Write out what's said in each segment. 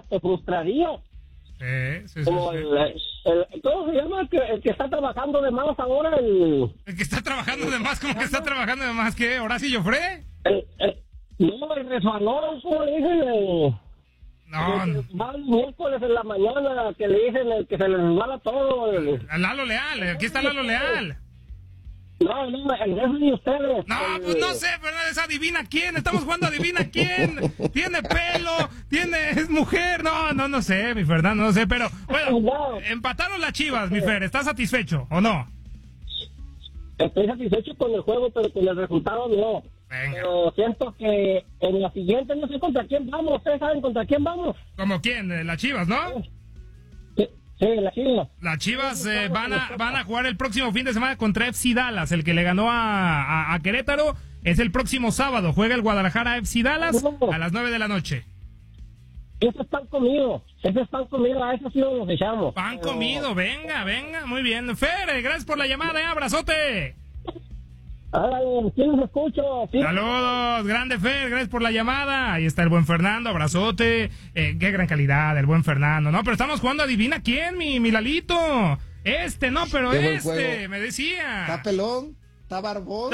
te frustraría. Sí. Como ¿cómo se llama? El que está trabajando de más ahora. El que está trabajando de más, ¿cómo que está trabajando de más? ¿Qué? ¿Horacio Joffre? No, el resbalón, ¿cómo le dicen? Va el miércoles en la mañana, que le dicen el que se le resbala todo. Lalo Leal, aquí está Lalo Leal. No, el jefe de ustedes. No, pues no sé, pero es adivina quién. Estamos jugando adivina quién. Tiene pelo, es mujer. No sé, mi Fernando, no sé. Pero bueno, empataron las Chivas, mi Fer. ¿Estás satisfecho o no? Estoy satisfecho con el juego, pero con el resultado no. Venga. Pero siento que en la siguiente no sé contra quién vamos. ¿Ustedes saben contra quién vamos? ¿Cómo quién? Las Chivas, ¿no? Sí, las Chivas. Las Chivas van a jugar el próximo fin de semana contra FC Dallas. El que le ganó a Querétaro es el próximo sábado. Juega el Guadalajara FC Dallas a las 9 de la noche. Ese es pan comido, a eso sí nos echamos. Pan comido, venga, muy bien. Fer, gracias por la llamada, abrazote. ¿Quién nos escucha? ¿Sí? Saludos, grande Fer, gracias por la llamada. Ahí está el buen Fernando, abrazote. Qué gran calidad, el buen Fernando. No, pero estamos jugando adivina quién, mi Lalito. No, pero me decía. Está pelón, está barbón.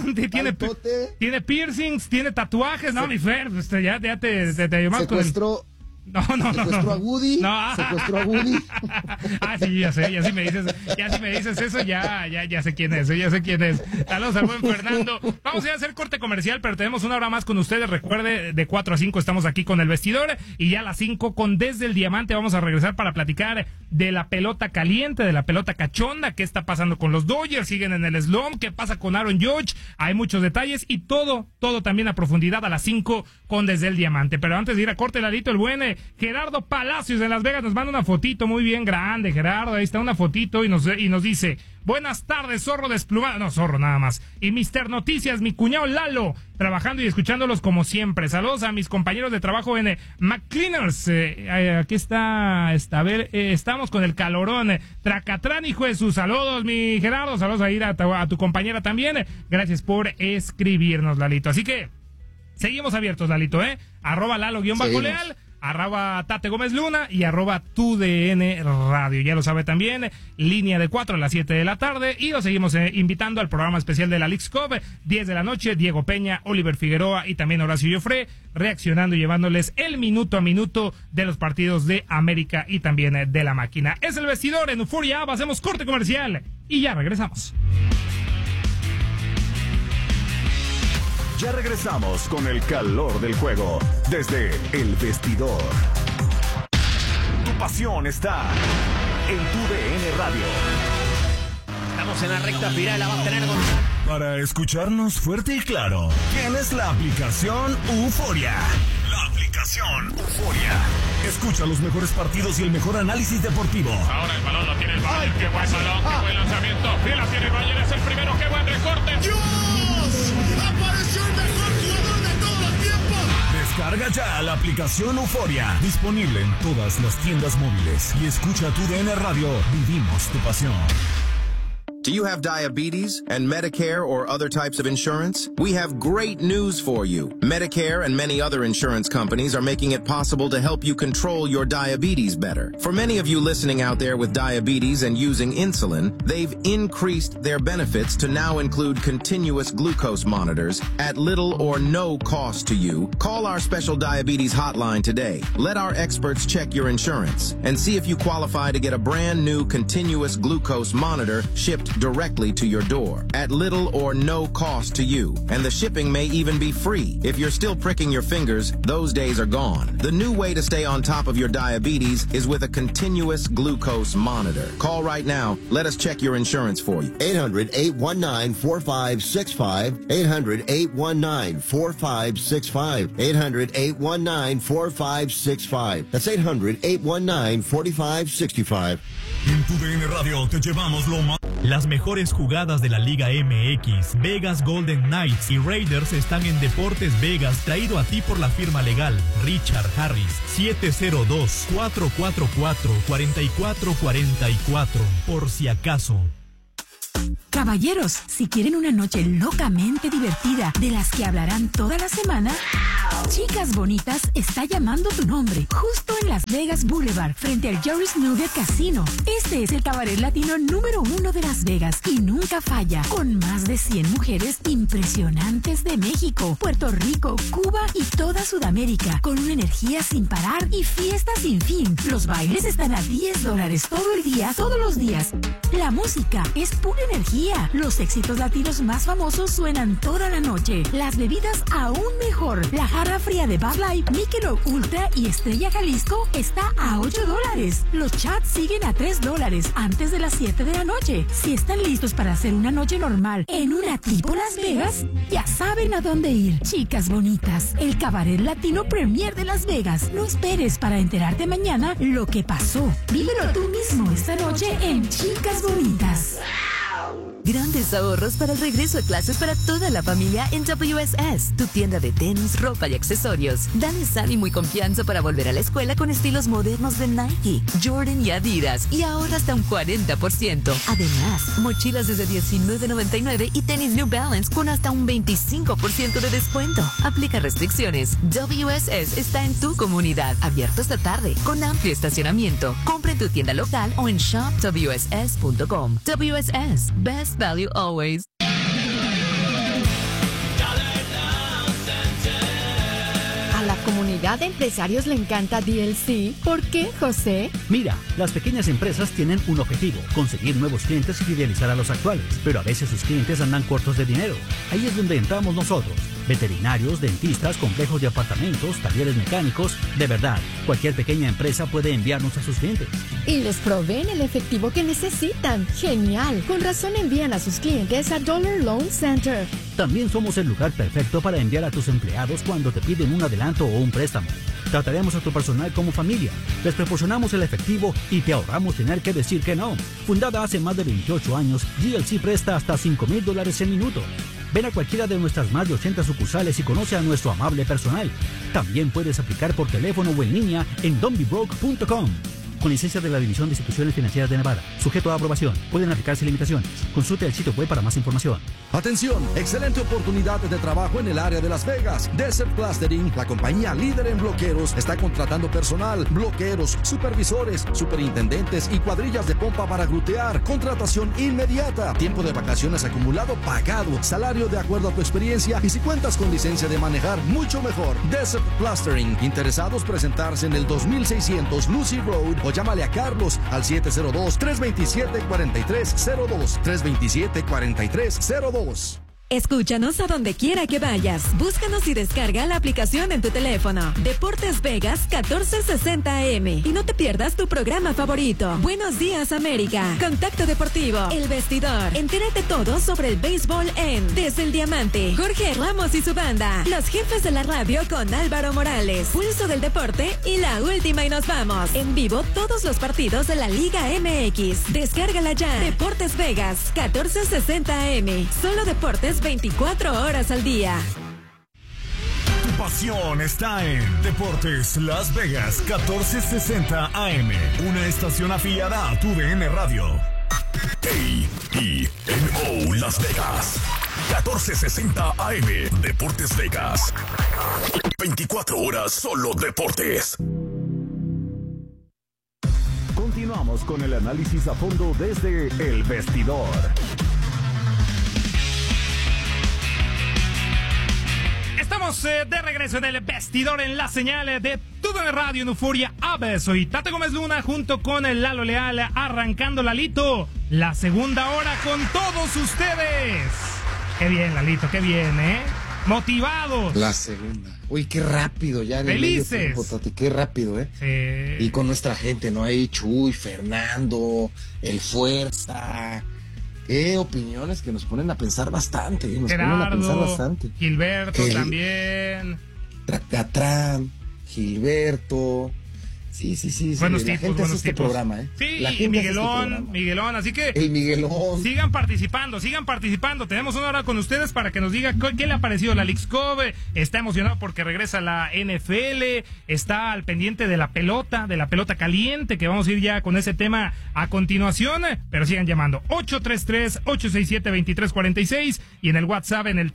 Tiene piercings, tiene tatuajes. No, mi Fer, ya te secuestró. Secuestró a Woody. Secuestró a Woody. Sí, ya sé, ya si me dices eso, ya sé quién es, Saludos al buen Fernando. Vamos a ir a hacer corte comercial, pero tenemos una hora más con ustedes. Recuerde, de 4 a 5 estamos aquí con El Vestidor, y ya a las 5 con Desde el Diamante vamos a regresar para platicar de la pelota caliente, de la pelota cachonda, qué está pasando con los Dodgers, siguen en el slump, qué pasa con Aaron Judge, hay muchos detalles y todo también a profundidad a las 5 con Desde el Diamante. Pero antes de ir a corte, Lalito, el buen Gerardo Palacios de Las Vegas nos manda una fotito muy bien grande, Gerardo, ahí está una fotito y nos dice: buenas tardes, zorro desplumado, no, zorro nada más, y Mister Noticias, mi cuñado Lalo, trabajando y escuchándolos como siempre. Saludos a mis compañeros de trabajo en McCleaners, aquí está, a ver, estamos con el calorón, Tracatrán, hijo de sus saludos, mi Gerardo, saludos a ir a tu compañera también, gracias por escribirnos, Lalito. Así que seguimos abiertos, Lalito, @Lalo_Leal, @Tate Gómez Luna y @TUDN Radio. Ya lo sabe también, línea de 4 a las 7 de la tarde, y lo seguimos invitando al programa especial de la Leagues Cup, 10 de la noche, Diego Peña, Oliver Figueroa y también Horacio Joffre, reaccionando y llevándoles el minuto a minuto de los partidos de América y también de la máquina. Es El Vestidor en Euforia App, hacemos corte comercial y ya regresamos. Ya regresamos con el calor del juego desde El Vestidor. Tu pasión está en TUDN Radio. Estamos en la recta final, la va a tener Para escucharnos fuerte y claro, tienes la aplicación Euforia. La aplicación Euforia. Escucha los mejores partidos y el mejor análisis deportivo. Ahora el balón lo tiene el Bayern. Qué buen balón, qué buen lanzamiento. Y la tiene el Bayern, es el primero. Qué buen recorte. ¡Dios! ¡Apareció el mejor jugador de todos los tiempos! Descarga ya la aplicación Euforia. Disponible en todas las tiendas móviles. Y escucha TUDN Radio. Vivimos tu pasión. Do you have diabetes and Medicare or other types of insurance? We have great news for you. Medicare and many other insurance companies are making it possible to help you control your diabetes better. For many of you listening out there with diabetes and using insulin, they've increased their benefits to now include continuous glucose monitors at little or no cost to you. Call our special diabetes hotline today. Let our experts check your insurance and see if you qualify to get a brand new continuous glucose monitor shipped directly to your door at little or no cost to you. And the shipping may even be free. If you're still pricking your fingers, those days are gone. The new way to stay on top of your diabetes is with a continuous glucose monitor. Call right now. Let us check your insurance for you. 800-819-4565. 800-819-4565. 800-819-4565. That's 800-819-4565. En TUDN Radio te llevamos lo más. Las mejores jugadas de la Liga MX, Vegas Golden Knights y Raiders están en Deportes Vegas, traído a ti por la firma legal Richard Harris, 702-444-4444, por si acaso. Caballeros, si quieren una noche locamente divertida, de las que hablarán toda la semana, Chicas Bonitas está llamando tu nombre, justo en Las Vegas Boulevard, frente al Joris Nugget Casino. Este es el cabaret latino número 1 de Las Vegas y nunca falla, con más de 100 mujeres impresionantes de México, Puerto Rico, Cuba y toda Sudamérica, con una energía sin parar y fiestas sin fin. Los bailes están a $10 todo el día, todos los días. La música es pura energía. Los éxitos latinos más famosos suenan toda la noche. Las bebidas aún mejor. La jarra fría de Bud Light, Michelob Ultra y Estrella Jalisco está a $8. Los chats siguen a $3 antes de las 7 de la noche. Si están listos para hacer una noche normal en una tipo Las Vegas, ya saben a dónde ir. Chicas Bonitas, el cabaret latino premier de Las Vegas. No esperes para enterarte mañana lo que pasó. Vívelo tú mismo esta noche en Chicas Bonitas. Grandes ahorros para el regreso a clases para toda la familia en WSS, tu tienda de tenis, ropa y accesorios. Dales ánimo y confianza para volver a la escuela con estilos modernos de Nike, Jordan y Adidas y ahorra hasta un 40%. Además, mochilas desde $19.99 y tenis New Balance con hasta un 25% de descuento. Aplica restricciones. WSS está en tu comunidad, abierto esta tarde, con amplio estacionamiento. Compra en tu tienda local o en shopwss.com. WSS, best value always. A la comunidad de empresarios le encanta DLC. ¿Por qué, José? Mira, las pequeñas empresas tienen un objetivo: conseguir nuevos clientes y fidelizar a los actuales. Pero a veces sus clientes andan cortos de dinero. Ahí es donde entramos nosotros. Veterinarios, dentistas, complejos de apartamentos, talleres mecánicos. De verdad, cualquier pequeña empresa puede enviarnos a sus clientes. Y les proveen el efectivo que necesitan. ¡Genial! Con razón envían a sus clientes a Dollar Loan Center. También somos el lugar perfecto para enviar a tus empleados cuando te piden un adelanto o un préstamo. Trataremos a tu personal como familia. Les proporcionamos el efectivo y te ahorramos tener que decir que no. Fundada hace más de 28 años, GLC presta hasta $5,000 en minuto. Ven a cualquiera de nuestras más de 80 sucursales y conoce a nuestro amable personal. También puedes aplicar por teléfono o en línea en donbebroke.com. Con licencia de la División de Instituciones Financieras de Nevada. Sujeto a aprobación. Pueden aplicarse limitaciones. Consulte el sitio web para más información. Atención, excelente oportunidad de trabajo en el área de Las Vegas. Desert Plastering, la compañía líder en bloqueros, está contratando personal, bloqueros, supervisores, superintendentes y cuadrillas de pompa para glutear. Contratación inmediata. Tiempo de vacaciones acumulado pagado. Salario de acuerdo a tu experiencia y si cuentas con licencia de manejar, mucho mejor. Desert Plastering. Interesados presentarse en el 2600 Lucy Road o llámale a Carlos al 702-327-4302. 327-4302. Escúchanos a donde quiera que vayas. Búscanos y descarga la aplicación en tu teléfono. Deportes Vegas 1460 AM. Y no te pierdas tu programa favorito. Buenos días, América. Contacto Deportivo. El Vestidor. Entérate todo sobre el béisbol en Desde el Diamante. Jorge Ramos y su banda. Los jefes de la radio con Álvaro Morales. Pulso del deporte y la última y nos vamos. En vivo todos los partidos de la Liga MX. Descárgala ya. Deportes Vegas 1460 AM. Solo deportes 24 horas al día. Tu pasión está en Deportes Las Vegas 1460 AM. Una estación afiliada a tu DN Radio. KENO Las Vegas 1460 AM. Deportes Vegas. 24 horas solo deportes. Continuamos con el análisis a fondo desde El Vestidor. Estamos de regreso en El Vestidor en la señal de TUDN Radio en Euforia AB. Soy Tate Gómez Luna junto con el Lalo Leal, arrancando, Lalito, la segunda hora con todos ustedes. Qué bien, Lalito, qué bien, ¿eh? Motivados. La segunda. Uy, qué rápido ya. Felices. Qué rápido, ¿eh? Sí. Y con nuestra gente, ¿no? Ahí Chuy, Fernando, el Fuerza. Qué opiniones que nos ponen a pensar bastante. Gerardo, Gilberto también. Catrán, Gilberto, Sí. Buenos La tipos, gente hace este programa, ¿eh? Sí, la gente Miguelón, así que... El Miguelón. Sigan participando. Tenemos una hora con ustedes para que nos diga qué le ha parecido la Leagues Cup. Está emocionado porque regresa la NFL, está al pendiente de la pelota caliente, que vamos a ir ya con ese tema a continuación, pero sigan llamando 833-867-2346 y en el WhatsApp en el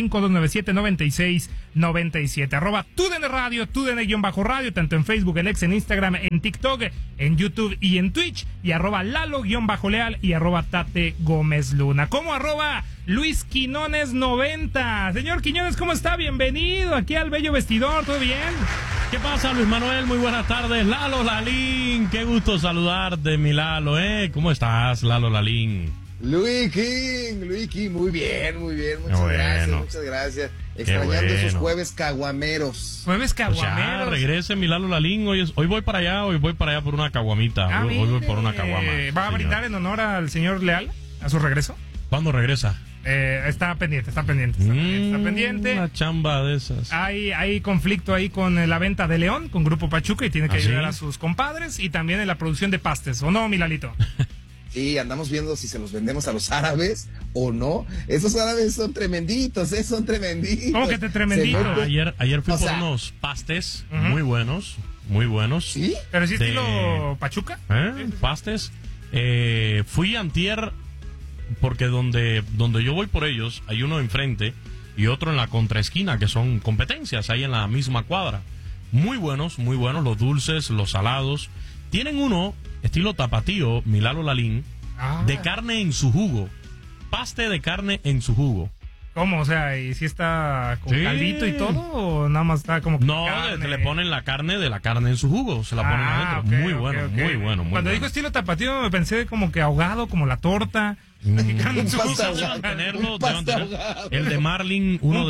305-297-9697, @TUDN Radio, TUDN-radio, tanto en Facebook, en X, en Instagram, en TikTok, en YouTube y en Twitch, y @Lalo-Leal y @Tate Gómez Luna, como Luis Quiñones 90. Señor Quiñones, ¿cómo está? Bienvenido aquí al bello vestidor, ¿todo bien? ¿Qué pasa, Luis Manuel? Muy buenas tardes. Lalo Lalín, qué gusto saludarte, mi Lalo, ¿Cómo estás, Lalo Lalín? Luis King, muy bien, muchas gracias. Extrañando esos jueves caguameros. Jueves caguameros. Pues ya, regrese, mi Lalo Lalín. Hoy voy para allá por una caguamita. Hoy voy por una caguama. ¿Va a brindar en honor al señor Leal a su regreso? ¿Cuándo regresa? Está pendiente. Una chamba de esas. Hay conflicto ahí con la venta de León, con Grupo Pachuca, y tiene que ayudar a sus compadres, y también en la producción de pastes, ¿o no, mi Lalito? Sí, andamos viendo si se los vendemos a los árabes o no. Esos árabes son tremenditos, ¿Cómo que te tremendito? Ayer fui por unos pastes muy buenos. ¿Sí? ¿Pero sí estilo Pachuca? Pastes. Fui antier porque donde yo voy por ellos hay uno enfrente y otro en la contraesquina, que son competencias ahí en la misma cuadra. Muy buenos, los dulces, los salados. Tienen uno estilo tapatío, mi Lalo Lalín, de carne en su jugo. Paste de carne en su jugo. ¿Cómo? O sea, ¿y si está con caldito y todo? ¿O nada más está como No, le ponen la carne en su jugo. Se la ponen adentro. Okay, muy bueno. Cuando dijo estilo tapatío me pensé como que ahogado, como la torta. Deben tenerlo. El de Marlin, uno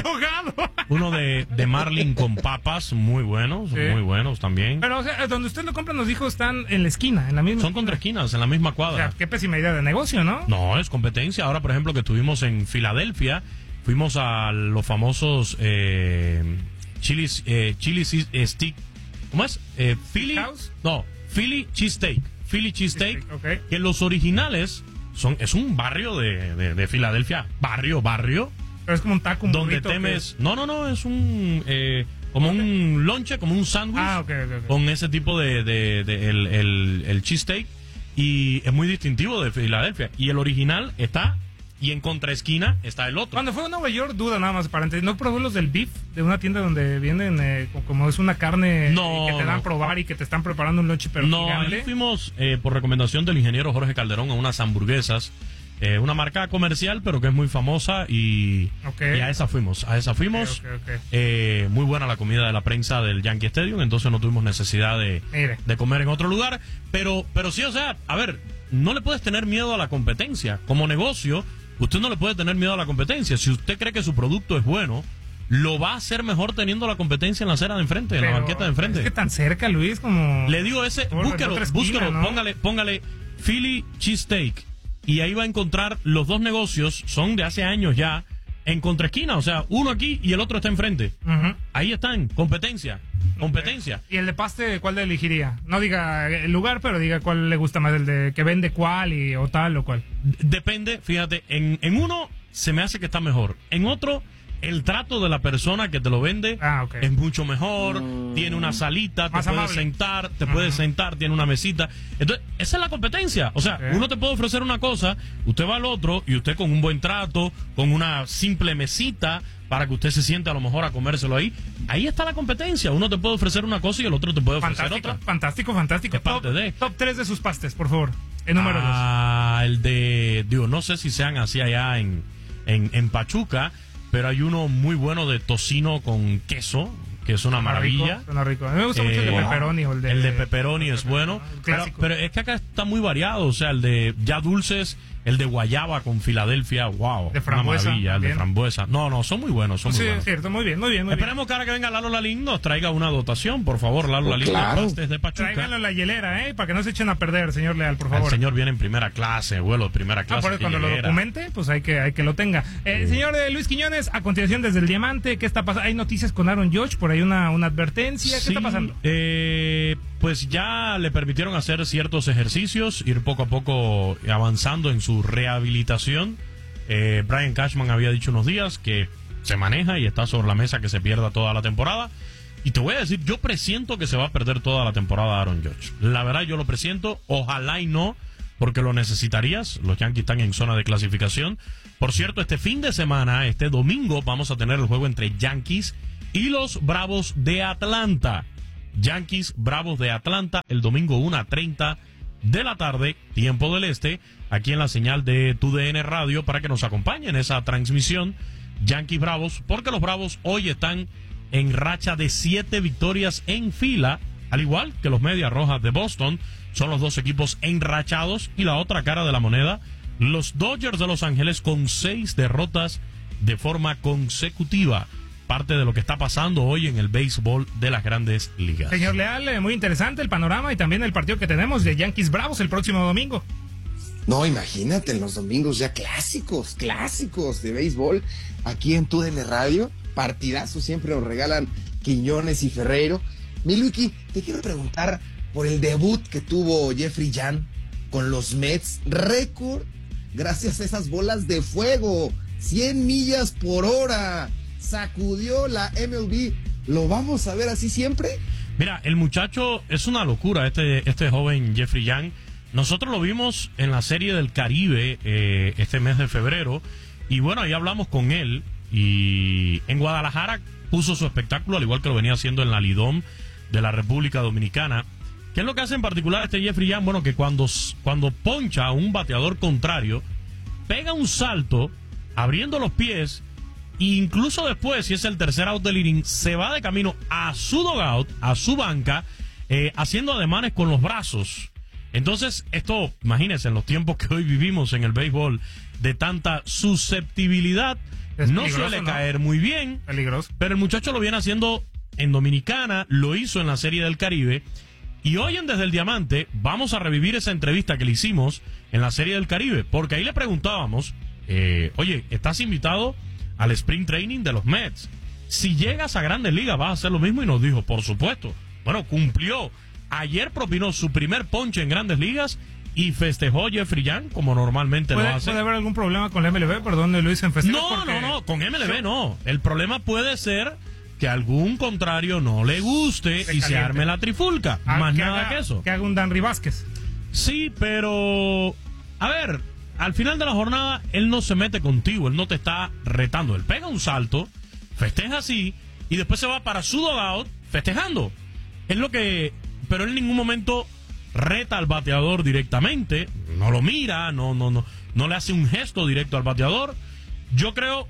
de Marlin con papas, muy buenos también. Pero, o sea, donde usted lo compra, nos dijo, están en la esquina, en la misma. Son contraesquinas, en la misma cuadra. O sea, qué pésima idea de negocio, ¿no? No, es competencia. Ahora, por ejemplo, que estuvimos en Filadelfia, fuimos a los famosos chili stick. ¿Cómo es? Philly cheesesteak. Philly cheesesteak, okay. Que los originales es un barrio de Filadelfia, barrio. Pero es como un taco, un donde burrito, temes, no, es un como un lonche, como un sándwich, okay. Con ese tipo de el cheesesteak, y es muy distintivo de Filadelfia, y el original está, y en contraesquina está el otro. Cuando fue a Nueva York, duda nada más para entender, ¿no probé los del beef de una tienda donde vienen como es una carne que te dan a probar y que te están preparando un lunch pero gigante? Ahí fuimos por recomendación del ingeniero Jorge Calderón a unas hamburguesas, una marca comercial pero que es muy famosa, y a esa fuimos. Okay. Muy buena la comida de la prensa del Yankee Stadium, entonces no tuvimos necesidad de comer en otro lugar, pero sí, o sea, a ver, no le puedes tener miedo a la competencia. Como negocio, usted no le puede tener miedo a la competencia. Si usted cree que su producto es bueno, lo va a hacer mejor teniendo la competencia en la acera de enfrente, en la banqueta de enfrente. Es que tan cerca, Luis, como... Le digo búsquelo, ¿no? Póngale Philly cheesesteak, y ahí va a encontrar los dos negocios, son de hace años ya, en contraesquina, o sea, uno aquí y el otro está enfrente. Ahí están, competencia. ¿Y el de paste, cuál le elegiría? No diga el lugar, pero diga cuál le gusta más, el de que vende cuál o tal o cual. Depende, fíjate, en uno se me hace que está mejor, en otro el trato de la persona que te lo vende es mucho mejor, tiene una salita, te puedes sentar, tiene una mesita. Entonces, esa es la competencia. O sea, uno te puede ofrecer una cosa, usted va al otro y usted con un buen trato, con una simple mesita para que usted se siente a lo mejor a comérselo ahí. Ahí está la competencia. Uno te puede ofrecer una cosa y el otro te puede ofrecer otra. Fantástico. Top 3 de sus pastes, por favor. En número 2. El de, no sé si sean así allá en Pachuca, pero hay uno muy bueno de tocino con queso, que es una maravilla. Suena rico. A mí me gusta mucho el de pepperoni. El de pepperoni es bueno. Pero es que acá está muy variado. O sea, el de ya dulces, el de guayaba con Filadelfia, wow. De frambuesa. Una maravilla, el de frambuesa. No, son muy buenos. Sí, es cierto, muy bien. Esperemos que ahora que venga Lalo Lalín nos traiga una dotación, por favor, Lalo Lalín, claro. Pastes de Pachuca. Tráiganlo a la hielera, para que no se echen a perder, señor Leal, por favor. El señor viene en primera clase, vuelo de primera clase. Por cuando lo documente, pues hay que lo tenga. Señor Luis Quiñones, a continuación desde el Diamante, ¿qué está pasando? Hay noticias con Aaron Judge, por ahí una advertencia, ¿qué está pasando? pues ya le permitieron hacer ciertos ejercicios, ir poco a poco avanzando en su rehabilitación. Brian Cashman había dicho unos días que se maneja y está sobre la mesa que se pierda toda la temporada. Y te voy a decir, yo presiento que se va a perder toda la temporada Aaron Judge. La verdad, yo lo presiento. Ojalá y no, porque lo necesitarías. Los Yankees están en zona de clasificación. Por cierto, este fin de semana, este domingo, vamos a tener el juego entre Yankees y los Bravos de Atlanta. Yankees, Bravos de Atlanta, el domingo 1:30 de la tarde, tiempo del este, aquí en la señal de TUDN Radio, para que nos acompañen en esa transmisión. Yankees Bravos, porque los Bravos hoy están en racha de 7 victorias en fila, al igual que los Medias Rojas de Boston. Son los dos equipos enrachados. Y la otra cara de la moneda, los Dodgers de Los Ángeles con 6 derrotas de forma consecutiva. Parte de lo que está pasando hoy en el béisbol de las Grandes Ligas. Señor Leal, muy interesante el panorama y también el partido que tenemos de Yankees Bravos el próximo domingo. No, imagínate, en los domingos ya clásicos de béisbol aquí en TUDN Radio. Partidazos siempre nos regalan Quiñones y Ferreiro. Milwaukee, te quiero preguntar por el debut que tuvo Jeffrey Young con los Mets. Récord gracias a esas bolas de fuego. 100 millas por hora. Sacudió la MLB. ¿Lo vamos a ver así siempre? Mira, el muchacho es una locura, este joven Jeffrey Young. Nosotros lo vimos en la Serie del Caribe este mes de febrero. Y bueno, ahí hablamos con él. Y en Guadalajara puso su espectáculo, al igual que lo venía haciendo en la Lidom de la República Dominicana. ¿Qué es lo que hace en particular este Jeffrey Young? Bueno, que cuando poncha a un bateador contrario, pega un salto abriendo los pies, e incluso después, si es el tercer out del inning, se va de camino a su dugout, a su banca, haciendo ademanes con los brazos. Entonces, esto, imagínense, en los tiempos que hoy vivimos en el béisbol, de tanta susceptibilidad, no suele caer muy bien. Peligroso. Pero el muchacho lo viene haciendo en Dominicana, lo hizo en la Serie del Caribe. Y hoy en Desde el Diamante vamos a revivir esa entrevista que le hicimos en la Serie del Caribe. Porque ahí le preguntábamos, oye, ¿estás invitado al Spring Training de los Mets? Si llegas a Grandes Ligas, ¿vas a hacer lo mismo? Y nos dijo, por supuesto. Bueno, cumplió. Ayer propinó su primer ponche en Grandes Ligas y festejó Jeffrey Young como normalmente lo hace. ¿Puede haber algún problema con la MLB? ¿Perdón, lo hice en festejo? No, con MLB no. El problema puede ser que algún contrario no le guste y se arme la trifulca. Más nada que eso. Que haga un Danry Vázquez. Sí, pero... A ver, al final de la jornada, él no se mete contigo, él no te está retando. Él pega un salto, festeja así, y después se va para su dugout festejando. Es lo que... Pero él en ningún momento reta al bateador directamente, no lo mira, no le hace un gesto directo al bateador. Yo creo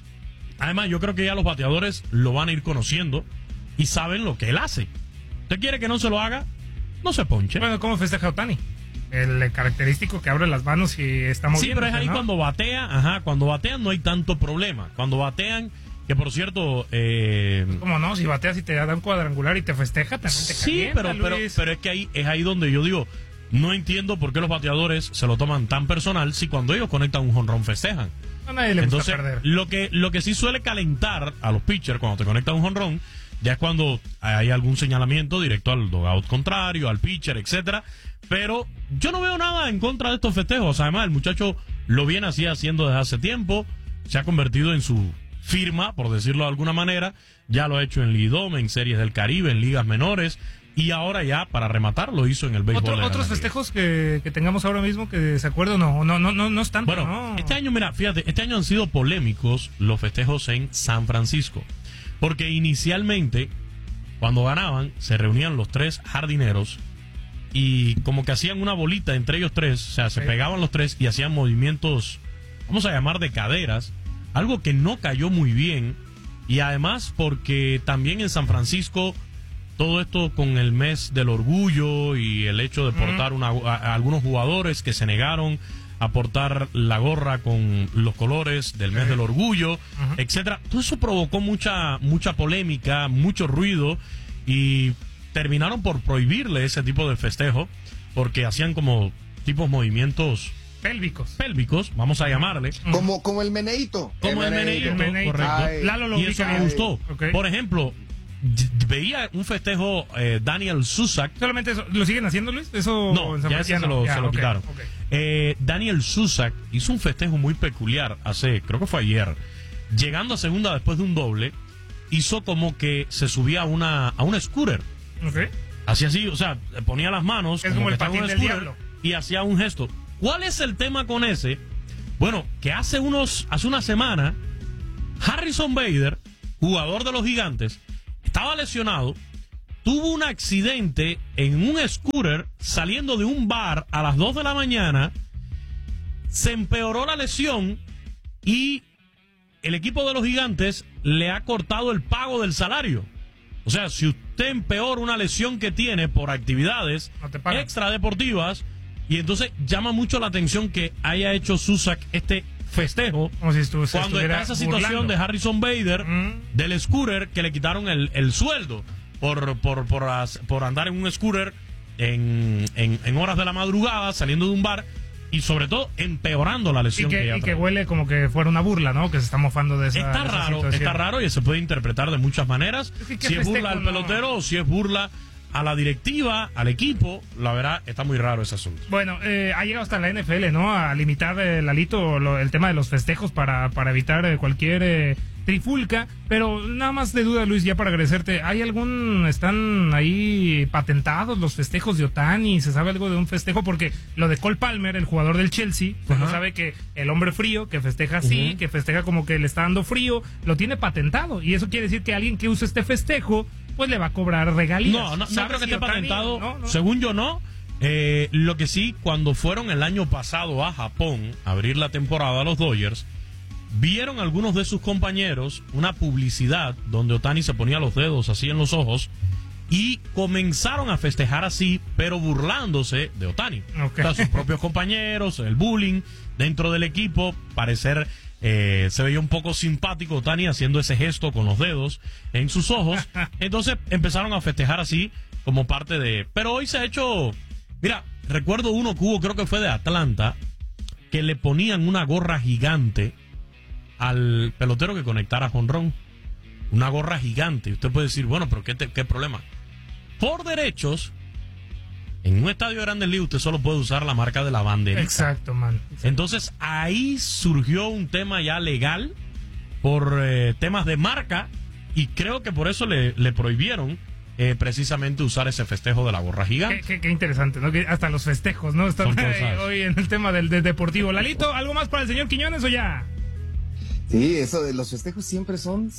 que ya los bateadores lo van a ir conociendo y saben lo que él hace. ¿Usted quiere que no se lo haga? No se ponche. Bueno, ¿cómo festeja Ohtani? El característico que abre las manos y está moviendo. Sí, pero es ahí, ¿no? Cuando batea, cuando batean no hay tanto problema. Cuando batean, que por cierto... ¿Cómo no? Si bateas y te da un cuadrangular y te festeja, también te calienta, pero es que es ahí donde yo digo, no entiendo por qué los bateadores se lo toman tan personal si cuando ellos conectan un jonrón festejan. A nadie le gusta perder. Lo que sí suele calentar a los pitchers cuando te conectan un jonrón, ya es cuando hay algún señalamiento directo al dugout contrario, al pitcher, etcétera. Pero yo no veo nada en contra de estos festejos. Además, el muchacho lo viene así haciendo desde hace tiempo, se ha convertido en su firma, por decirlo de alguna manera. Ya lo ha hecho en Lidom, en Series del Caribe, en ligas menores, y ahora ya, para rematar, lo hizo en el béisbol. ¿Otros festejos que tengamos ahora mismo que se acuerdan? No es tanto. Bueno, no. Este año, mira, fíjate, este año han sido polémicos los festejos en San Francisco, porque inicialmente, cuando ganaban, se reunían los tres jardineros y como que hacían una bolita entre ellos tres, o sea, se pegaban los tres y hacían movimientos, vamos a llamar de caderas, algo que no cayó muy bien. Y además porque también en San Francisco todo esto con el mes del orgullo y el hecho de portar a algunos jugadores que se negaron a portar la gorra con los colores del mes del orgullo, etcétera. Todo eso provocó mucha polémica, mucho ruido, y terminaron por prohibirle ese tipo de festejo porque hacían como tipos movimientos pélvicos, vamos a llamarle. Como el meneíto. Como el meneíto, correcto. Lalo lo y eso me gustó. Okay. Por ejemplo, veía un festejo Daniel Susak. ¿Solamente eso? ¿Lo siguen haciendo, Luis? Eso no, ya ese se lo quitaron. Okay. Daniel Susak hizo un festejo muy peculiar creo que fue ayer. Llegando a segunda después de un doble, hizo como que se subía a una scooter. Okay. Así, o sea, ponía las manos. Es como el patín del diablo. Y hacía un gesto. ¿Cuál es el tema con ese? Bueno, que hace una semana, Harrison Bader, jugador de los Gigantes, estaba lesionado, tuvo un accidente en un scooter saliendo de un bar a las 2 de la mañana, se empeoró la lesión y el equipo de los Gigantes le ha cortado el pago del salario. O sea, si usted empeora una lesión que tiene por actividades extradeportivas, y entonces llama mucho la atención que haya hecho Susak este festejo como si cuando está esa situación burlando de Harrison Bader del scooter, que le quitaron el sueldo por andar en un scooter en horas de la madrugada saliendo de un bar y sobre todo empeorando la lesión y que huele como que fuera una burla, ¿no? Que se está mofando de esa situación. Está raro y se puede interpretar de muchas maneras. Si es burla al pelotero o si es burla a la directiva, al equipo, la verdad, está muy raro ese asunto. Bueno, ha llegado hasta la NFL, ¿no? A limitar, Lalito, el tema de los festejos para evitar cualquier trifulca, pero nada más de duda, Luis, ya para agradecerte, ¿están ahí patentados los festejos de Ohtani? ¿Se sabe algo de un festejo? Porque lo de Cole Palmer, el jugador del Chelsea, uno sabe que el hombre frío, que festeja así, que festeja como que le está dando frío, lo tiene patentado, y eso quiere decir que alguien que use este festejo pues le va a cobrar regalías. No creo que esté patentado. No. Según yo, no. Lo que sí, cuando fueron el año pasado a Japón a abrir la temporada a los Dodgers, vieron algunos de sus compañeros una publicidad donde Ohtani se ponía los dedos así en los ojos y comenzaron a festejar así, pero burlándose de Ohtani. Okay. O sea, sus propios compañeros, el bullying dentro del equipo, parecer... se veía un poco simpático Ohtani haciendo ese gesto con los dedos en sus ojos. Entonces empezaron a festejar así como parte de... Pero hoy se ha hecho... Mira, recuerdo uno que hubo, creo que fue de Atlanta, que le ponían una gorra gigante al pelotero que conectara jonrón. Una gorra gigante. Y usted puede decir, bueno, pero ¿qué problema? Por derechos, en un estadio de Grandes Ligas usted solo puede usar la marca de la banderita. Exacto, man. Exacto. Entonces ahí surgió un tema ya legal por temas de marca y creo que por eso le prohibieron precisamente usar ese festejo de la gorra gigante. Qué interesante, ¿no? Que hasta los festejos, ¿no? Están hoy en el tema del deportivo. Lalito, ¿algo más para el señor Quiñones o ya? Sí, eso de los festejos siempre son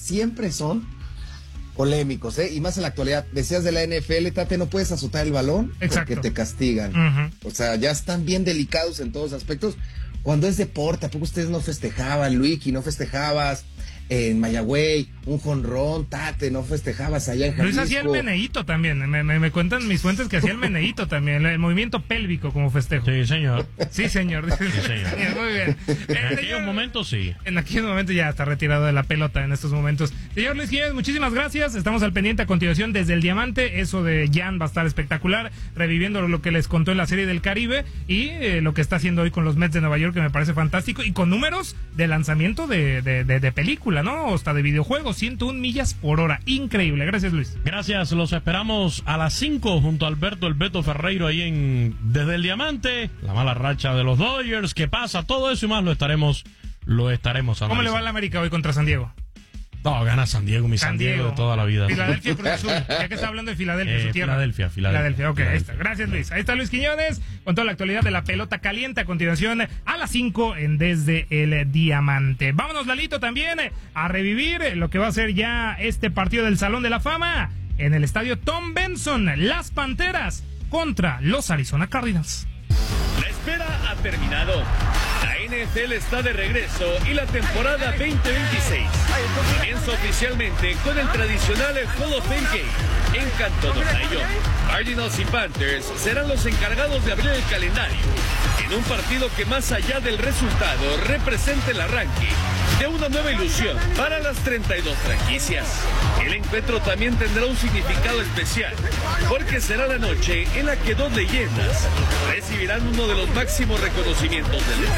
polémicos, y más en la actualidad. Decías de la NFL, Tate, no puedes azotar el balón porque te castigan. O sea, ya están bien delicados en todos aspectos. Cuando es deporte, ¿a poco ustedes no festejaban, Luiki? ¿No festejabas en Mayagüey un jonrón, Tate? ¿No festejabas allá en Jalisco? Luis hacía el meneíto también. Me cuentan mis fuentes que hacía el meneíto también, el movimiento pélvico como festejo. Sí, señor. Sí, señor. Sí, señor. Muy bien. En aquellos momentos, sí. En aquellos momentos ya está retirado de la pelota en estos momentos. Señor Luis Quiñones, muchísimas gracias. Estamos al pendiente a continuación desde el Diamante. Eso de Jan va a estar espectacular, reviviendo lo que les contó en la Serie del Caribe y lo que está haciendo hoy con los Mets de Nueva York, que me parece fantástico, y con números de lanzamiento de película, ¿no? Hasta de videojuegos, 101 millas por hora. Increíble. Gracias, Luis. Gracias. Los esperamos a las 5 junto a Alberto El Beto Ferreiro ahí desde el Diamante. La mala racha de los Dodgers. ¿Qué pasa? Todo eso y más lo estaremos analizando. ¿Cómo le va a la América hoy contra San Diego? No, gana San Diego, San Diego de toda la vida. Filadelfia, Cruz Azul. Ya que está hablando de Filadelfia, su tierra. Filadelfia, ok, ahí está. Gracias, Luis. Ahí está Luis Quiñones con toda la actualidad de la pelota caliente. A continuación, a las 5 en Desde el Diamante. Vámonos, Lalito, también a revivir lo que va a ser ya este partido del Salón de la Fama en el estadio Tom Benson. Las Panteras contra los Arizona Cardinals. La espera ha terminado. La NFL está de regreso y la temporada 2026 comienza oficialmente con el tradicional Hall of Fame Game en Canton, Ohio. Cardinals y Panthers serán los encargados de abrir el calendario en un partido que, más allá del resultado, representa el arranque de una nueva ilusión para las 32 franquicias. El encuentro también tendrá un significado especial porque será la noche en la que dos leyendas recibirán uno de los máximos reconocimientos del deporte.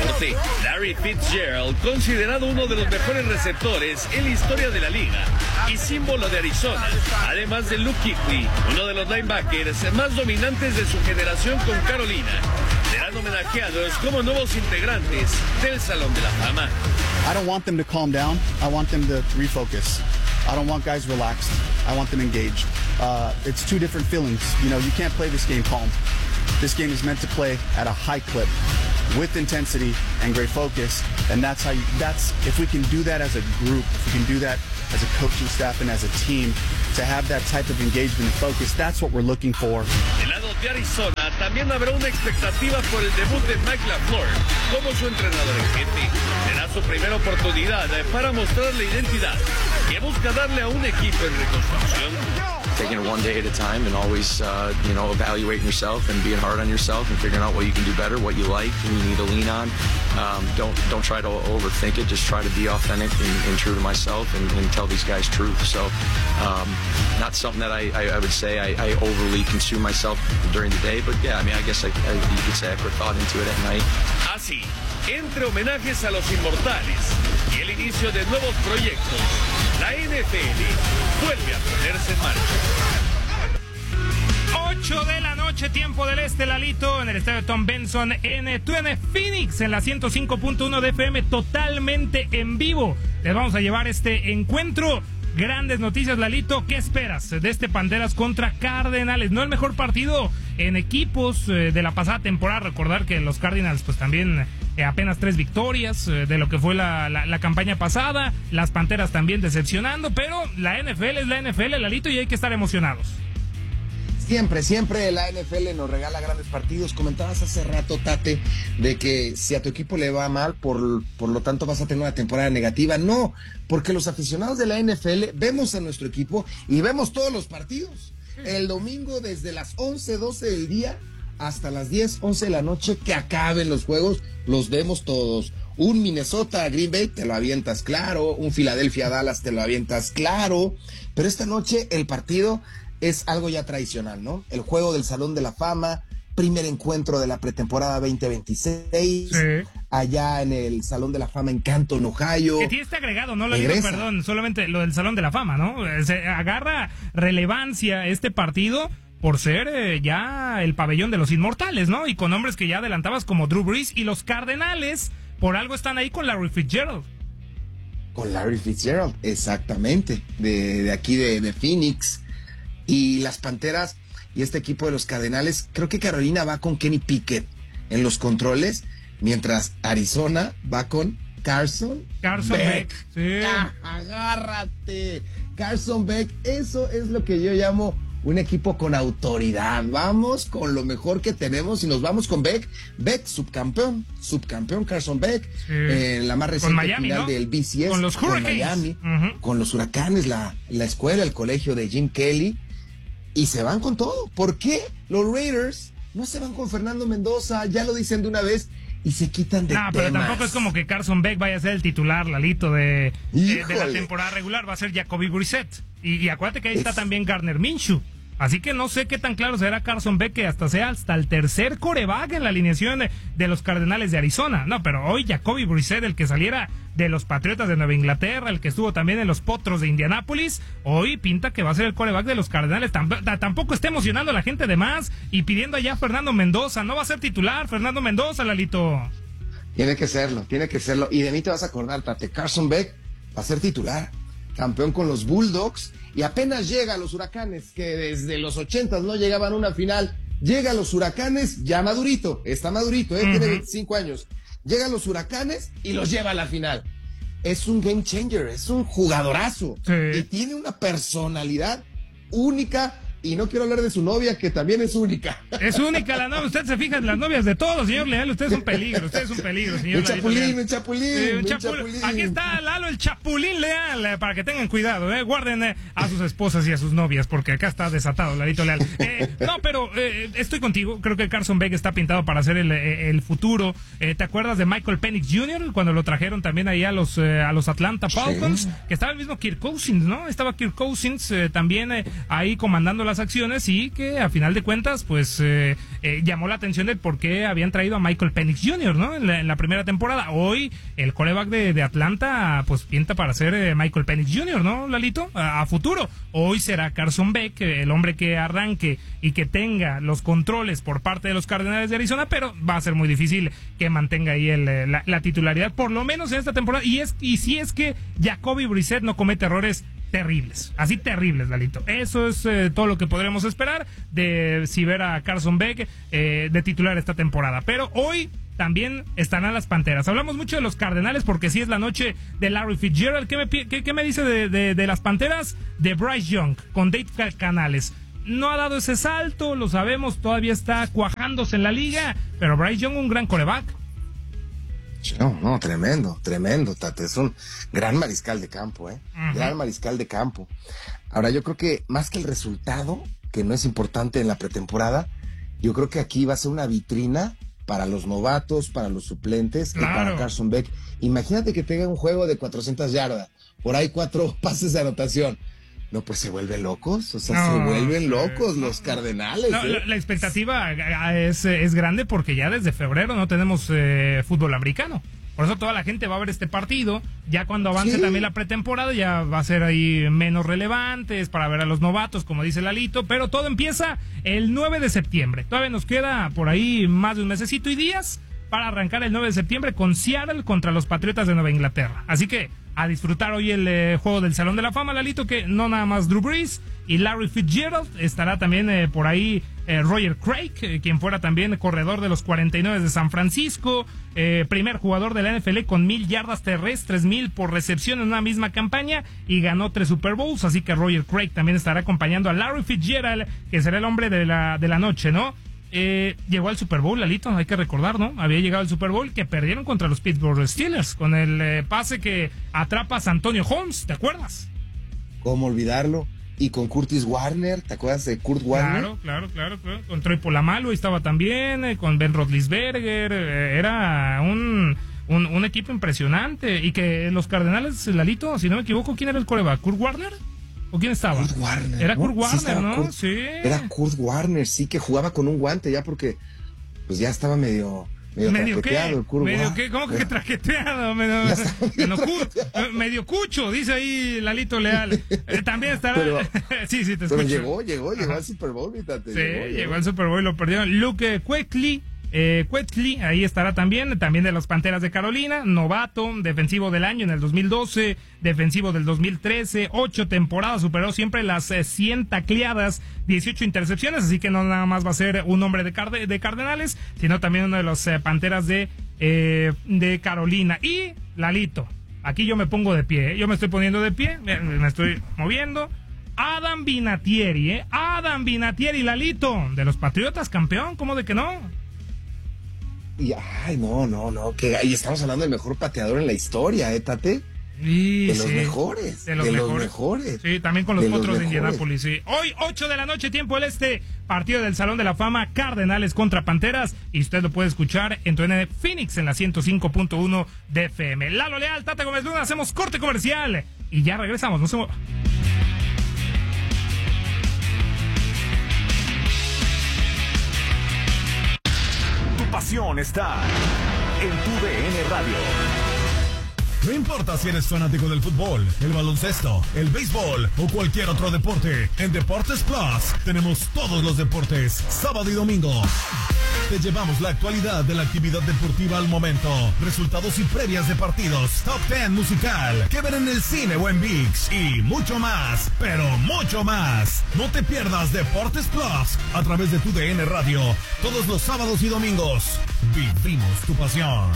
Larry Fitzgerald, considerado uno de los mejores receptores en la historia de la liga y símbolo de Arizona, además de Luke Kuechly, uno de los linebackers más dominantes de su generación con Carolina, serán homenajeados como nuevos integrantes del Salón de la Fama. I don't want them to calm down. I want them to refocus. I don't want guys relaxed. I want them engaged. It's two different feelings. You know, you can't play this game calm. This game is meant to play at a high clip with intensity and great focus. And that's if we can do that as a group, if we can do that as a coaching staff and as a team, to have that type of engagement and focus, that's what we're looking for. Del lado de Arizona también habrá una expectativa por el debut de Mike LaFleur como su entrenador en jefe. Será su primera oportunidad para mostrar la identidad que busca darle a un equipo en reconstrucción. Taking it one day at a time and always, evaluating yourself and being hard on yourself and figuring out what you can do better, what you like, and you need to lean on. Don't try to overthink it. Just try to be authentic and true to myself and tell these guys truth. So, not something that I would say I overly consume myself during the day, but yeah, I mean, I guess you could say I put thought into it at night. Así, entre homenajes a los inmortales y el inicio de nuevos proyectos, la NFL vuelve a ponerse en marcha. 8 de la noche, tiempo del este, Lalito, en el estadio Tom Benson, en TUDN Phoenix, en la 105.1 de FM, totalmente en vivo. Les vamos a llevar este encuentro. Grandes noticias, Lalito. ¿Qué esperas de este Panteras contra Cardenales? No el mejor partido en equipos de la pasada temporada. Recordar que los Cardinals pues también apenas 3 victorias de lo que fue la campaña pasada. Las Panteras también decepcionando, pero la NFL es la NFL, Lalito, y hay que estar emocionados. Siempre la NFL nos regala grandes partidos. Comentabas hace rato, Tate, de que si a tu equipo le va mal, por lo tanto vas a tener una temporada negativa. No, porque los aficionados de la NFL vemos a nuestro equipo y vemos todos los partidos. El domingo desde las 11, 12 del día hasta las 10, 11 de la noche, que acaben los juegos, los vemos todos. Un Minnesota Green Bay te lo avientas claro, un Philadelphia Dallas te lo avientas claro, pero esta noche el partido es algo ya tradicional, ¿no? El juego del Salón de la Fama, primer encuentro de la pretemporada 2026, allá en el Salón de la Fama en Canton, Ohio. Que tiene este agregado, no lo digo, perdón, solamente lo del Salón de la Fama, ¿no? Se agarra relevancia este partido por ser ya el pabellón de los inmortales, ¿no? Y con nombres que ya adelantabas como Drew Brees, y los Cardenales por algo están ahí con Larry Fitzgerald. Con Larry Fitzgerald, exactamente, de aquí de Phoenix. Y las Panteras y este equipo de los Cardenales, creo que Carolina va con Kenny Pickett en los controles, mientras Arizona va con Carson Beck. Sí. Agárrate, Carson Beck, eso es lo que yo llamo un equipo con autoridad. Vamos con lo mejor que tenemos y nos vamos con Beck, subcampeón Carson Beck, en la más reciente Miami, final, ¿no?, del BCS, con los Hurricanes, con Miami, con los Huracanes, la escuela, el colegio de Jim Kelly. Y se van con todo. ¿Por qué los Raiders no se van con Fernando Mendoza? Ya lo dicen de una vez y se quitan de temas. Pero tampoco es como que Carson Beck vaya a ser el titular, Lalito, de la temporada regular. Va a ser Jacoby Brissett. Y acuérdate que ahí está también Gardner Minshew. Así que no sé qué tan claro será Carson Beck, que sea hasta el tercer quarterback en la alineación de los Cardenales de Arizona. No, pero hoy Jacoby Brissett, el que saliera de los Patriotas de Nueva Inglaterra, el que estuvo también en los Potros de Indianápolis, hoy pinta que va a ser el quarterback de los Cardenales. Tampoco está emocionando a la gente de más y pidiendo allá a Fernando Mendoza. No va a ser titular Fernando Mendoza, Lalito. Tiene que serlo. Y de mí te vas a acordar, Tate. Carson Beck va a ser titular, campeón con los Bulldogs, y apenas llega a los Huracanes, que desde los 80s no llegaban a una final. Llega a los Huracanes ya madurito, está madurito, tiene 25 años. Llega a los Huracanes y los lleva a la final. Es un game changer, es un jugadorazo. Y tiene una personalidad única. Y no quiero hablar de su novia, que también es única. Es única la novia. Usted se fija en las novias de todos, señor Leal. Usted es un peligro, señor. Un chapulín. Aquí está Lalo, el Chapulín Leal, para que tengan cuidado, guarden a sus esposas y a sus novias, porque acá está desatado Lalito Leal. No, pero estoy contigo. Creo que Carson Beck está pintado para ser el futuro. ¿Te acuerdas de Michael Penix Jr. cuando lo trajeron también ahí a los Atlanta Falcons? Que estaba el mismo Kirk Cousins, ¿no? Estaba Kirk Cousins también ahí comandando las las acciones y que a final de cuentas pues llamó la atención del por qué habían traído a Michael Penix Jr., ¿no? En la primera temporada. Hoy el quarterback de Atlanta pues pinta para ser Michael Penix Jr., ¿no, Lalito? A futuro. Hoy será Carson Beck, el hombre que arranque y que tenga los controles por parte de los Cardenales de Arizona, pero va a ser muy difícil que mantenga ahí la titularidad, por lo menos en esta temporada. Y si es que Jacoby Brissett no comete errores terribles, así terribles, Lalito. Eso es todo lo que podremos esperar de si ver a Carson Beck de titular esta temporada. Pero hoy también están a las Panteras. Hablamos mucho de los Cardenales porque sí es la noche de Larry Fitzgerald. ¿Qué me dice de las Panteras? De Bryce Young con Dave Canales. No ha dado ese salto, lo sabemos, todavía está cuajándose en la liga, pero Bryce Young un gran quarterback. No, tremendo, Tate. Es un gran mariscal de campo, Gran mariscal de campo. Ahora, yo creo que más que el resultado, que no es importante en la pretemporada, yo creo que aquí va a ser una vitrina para los novatos, para los suplentes, claro, y para Carson Beck. Imagínate que tenga un juego de 400 yardas, por ahí 4 pases de anotación. No, pues se vuelven locos, se vuelven locos los Cardenales. No, la expectativa es grande porque ya desde febrero no tenemos fútbol americano. Por eso toda la gente va a ver este partido. Ya cuando avance también la pretemporada ya va a ser ahí menos relevantes para ver a los novatos, como dice Lalito. Pero todo empieza el 9 de septiembre. Todavía nos queda por ahí más de un mesecito y días para arrancar el 9 de septiembre con Seattle contra los Patriotas de Nueva Inglaterra. Así que a disfrutar hoy el juego del Salón de la Fama, Lalito, que no nada más Drew Brees y Larry Fitzgerald, estará también por ahí Roger Craig, quien fuera también corredor de los 49 de San Francisco, primer jugador de la NFL con 1,000 yardas terrestres, 1,000 por recepción en una misma campaña y ganó 3 Super Bowls, así que Roger Craig también estará acompañando a Larry Fitzgerald, que será el hombre de la noche, ¿no? Llegó al Super Bowl, Lalito, hay que recordar, ¿no? Había llegado al Super Bowl que perdieron contra los Pittsburgh Steelers con el pase que atrapa a Santonio Holmes, ¿te acuerdas? ¿Cómo olvidarlo? Y con Curtis Warner, ¿te acuerdas de Kurt Warner? Claro. Con Troy Polamalu estaba también, con Ben Roethlisberger, era un equipo impresionante. Y que los Cardenales, Lalito, si no me equivoco, ¿quién era el quarterback? ¿Kurt Warner? ¿O quién estaba? Kurt Warner. Era Kurt Warner, sí, ¿no? Sí. Era Kurt Warner, sí, que jugaba con un guante ya porque pues ya estaba medio traqueteado el Kurt Warner. ¿Qué? ¿Cómo que traqueteado? Medio cucho, dice ahí Lalito Leal. También estará... sí, te escucho. Pero llegó al Super Bowl, fíjate. Sí, llegó al Super Bowl y lo perdieron. Luke Kuechly, ahí estará también de las Panteras de Carolina, novato, defensivo del año en el 2012, defensivo del 2013, 8 temporadas, superó siempre las 100 tacleadas, 18 intercepciones, así que no nada más va a ser un hombre de Cardenales, sino también uno de los Panteras de Carolina. Y Lalito, aquí yo me pongo de pie, yo me estoy poniendo de pie, me estoy moviendo. Adam Vinatieri, Lalito, de los Patriotas, campeón, ¿cómo de que no? Y no, que ahí estamos hablando del mejor pateador en la historia, Tate. Sí, de los mejores. De los mejores. Sí, también con los Potros de Indianápolis, sí. Hoy, 8 de la noche, tiempo del este, partido del Salón de la Fama, Cardenales contra Panteras, y usted lo puede escuchar en tu NN Phoenix en la 105.1 de FM. Lalo Leal, Tata Gómez Luna, hacemos corte comercial y ya regresamos, no se mueva. Pasión está en tu DN Radio. No importa si eres fanático del fútbol, el baloncesto, el béisbol o cualquier otro deporte, en Deportes Plus tenemos todos los deportes, sábado y domingo. Te llevamos la actualidad de la actividad deportiva al momento, resultados y previas de partidos, top 10 musical, que ver en el cine o en ViX y mucho más, pero mucho más. No te pierdas Deportes Plus a través de tu DN Radio, todos los sábados y domingos. Vivimos tu pasión.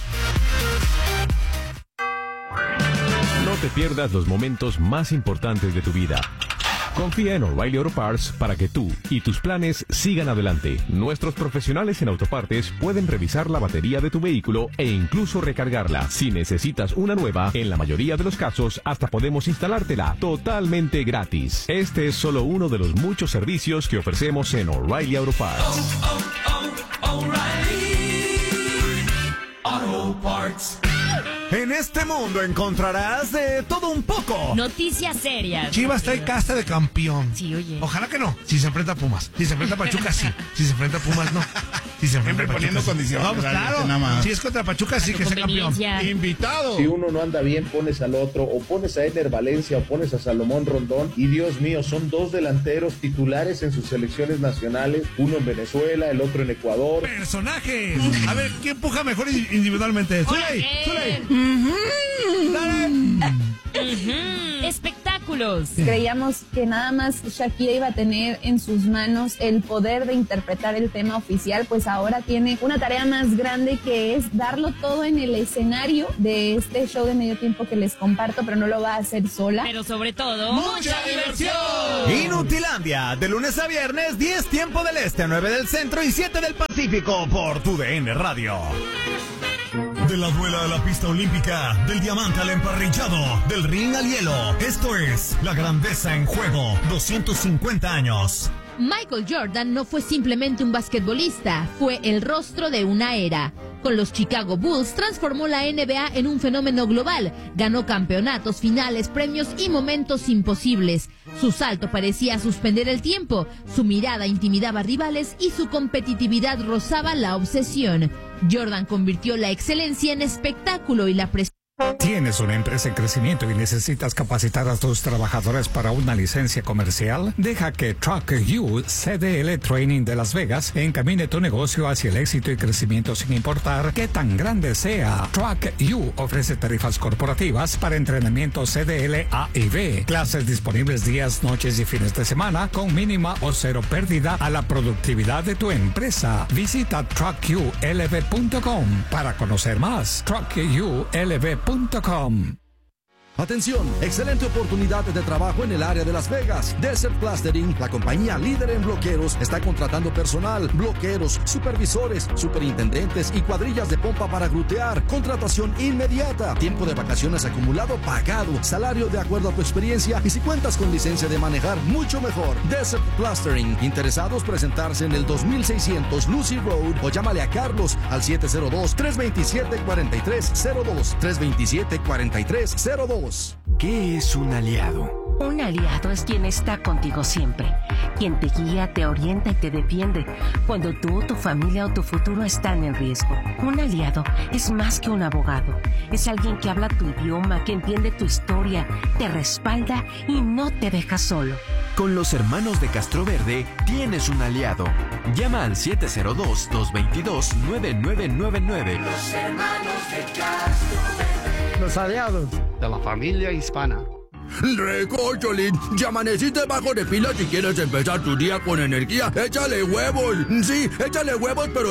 No te pierdas los momentos más importantes de tu vida. Confía en O'Reilly Auto Parts para que tú y tus planes sigan adelante. Nuestros profesionales en autopartes pueden revisar la batería de tu vehículo e incluso recargarla. Si necesitas una nueva, en la mayoría de los casos hasta podemos instalártela totalmente gratis. Este es solo uno de los muchos servicios que ofrecemos en O'Reilly Auto Parts. O'Reilly Auto Parts. En este mundo encontrarás de todo un poco. Noticias serias. Chivas trae casta de campeón. Sí, oye. Ojalá que no. Si se enfrenta a Pumas. Si se enfrenta a Pachuca, sí. Si se enfrenta a Pumas, no. Si se enfrenta a Pachuca, poniendo sí. condiciones. No, pues claro. Si es contra Pachuca, sí que sea campeón. Invitado. Si uno no anda bien, pones al otro, o pones a Ener Valencia, o pones a Salomón Rondón, y Dios mío, son dos delanteros titulares en sus selecciones nacionales, uno en Venezuela, el otro en Ecuador. Personajes. A ver, ¿quién puja mejor individualmente? ¡Zuley! Espectáculos. Creíamos que nada más Shakira iba a tener en sus manos el poder de interpretar el tema oficial, pues ahora tiene una tarea más grande, que es darlo todo en el escenario de este show de medio tiempo que les comparto, pero no lo va a hacer sola. Pero sobre todo, ¡mucha diversión! Inutilandia, de lunes a viernes, 10 tiempo del este, 9 del centro y 7 del Pacífico por TUDN Radio. De la duela a la pista olímpica, del diamante al emparrillado, del ring al hielo. Esto es La Grandeza en Juego, 250 años. Michael Jordan no fue simplemente un basquetbolista, fue el rostro de una era. Con los Chicago Bulls transformó la NBA en un fenómeno global, ganó campeonatos, finales, premios y momentos imposibles. Su salto parecía suspender el tiempo, su mirada intimidaba rivales y su competitividad rozaba la obsesión. Jordan convirtió la excelencia en espectáculo y la presión. ¿Tienes una empresa en crecimiento y necesitas capacitar a tus trabajadores para una licencia comercial? Deja que Truck You CDL Training de Las Vegas encamine tu negocio hacia el éxito y crecimiento sin importar qué tan grande sea. Truck You ofrece tarifas corporativas para entrenamiento CDL A y B, clases disponibles días, noches y fines de semana con mínima o cero pérdida a la productividad de tu empresa. Visita truckyoulv.com para conocer más. truckyoulv.com. Atención, excelente oportunidad de trabajo en el área de Las Vegas. Desert Plastering, la compañía líder en bloqueros, está contratando personal, bloqueros, supervisores, superintendentes y cuadrillas de pompa para grutear. Contratación inmediata, tiempo de vacaciones acumulado pagado, salario de acuerdo a tu experiencia y si cuentas con licencia de manejar, mucho mejor. Desert Plastering, interesados presentarse en el 2600 Lucy Road o llámale a Carlos al 702-327-4302, 327-4302. ¿Qué es un aliado? Un aliado es quien está contigo siempre, quien te guía, te orienta y te defiende cuando tú, tu familia o tu futuro están en riesgo. Un aliado es más que un abogado, es alguien que habla tu idioma, que entiende tu historia, te respalda y no te deja solo. Con los hermanos de Castroverde tienes un aliado. Llama al 702-222-9999. Los hermanos de Castroverde. Los aliados de la familia hispana. Recócholín, ya amaneciste bajo de pila. Si quieres empezar tu día con energía, échale huevos. Sí, échale huevos, pero